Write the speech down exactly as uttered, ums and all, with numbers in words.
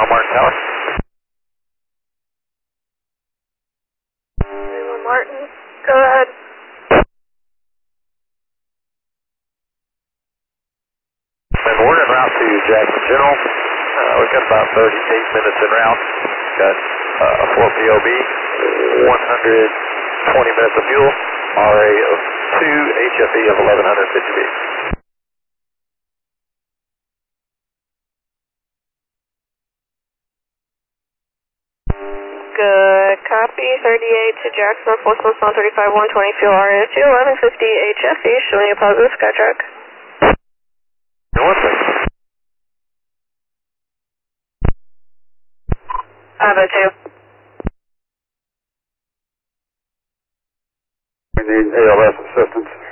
on Martin Tower. Martin, go ahead. And we're en route to Jackson General. Uh, we've got about thirty-eight minutes en route. Got uh, four P O B, one hundred twenty minutes of fuel, R A of two, H F E of eleven fifty B. Good copy, thirty-eight to Jackson, four one thirty-five, one twenty, fuel R A of two, eleven fifty H F E, showing a positive Skytrack. Norfolk. Bravo two. We need A L S assistance.